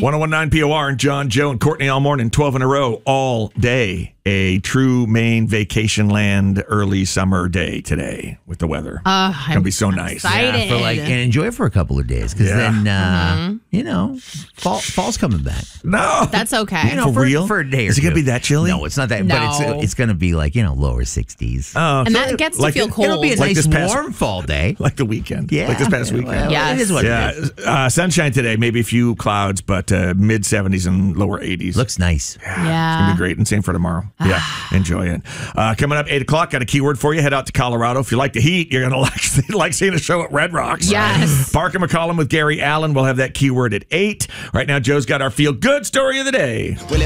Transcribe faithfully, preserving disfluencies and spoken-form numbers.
one oh one point nine P O R and John, Joe, and Courtney all morning, twelve in a row, all day. A true Maine vacation land early summer day today with the weather. Uh, it's going to be so nice. Excited. Yeah, for like, and enjoy it for a couple of days because Yeah. then, uh, Mm-hmm. you know, fall, fall's coming back. No. That's okay. You know, For for, real? For a day or Is it gonna two. be that chilly? No, it's not that. No. But it's it's going to be like, you know, lower sixties. Oh, and so that gets to like feel it- cold. It'll be a Like nice this past- warm fall day. like the weekend. Yeah. Like this past weekend. Well, Yes. It is what Yeah, it is. uh, sunshine today, maybe a few clouds, but uh, mid seventies and lower eighties. Looks nice. It's going to yeah. be great. And same for tomorrow. Yeah, enjoy it. Uh, coming up, eight o'clock, got a keyword for you. Head out to Colorado. If you like the heat, you're going to like, like seeing a show at Red Rocks. Yes. Parker McCollum with Gary Allen. We'll have that keyword at eight. Right now, Joe's got our feel-good story of the day.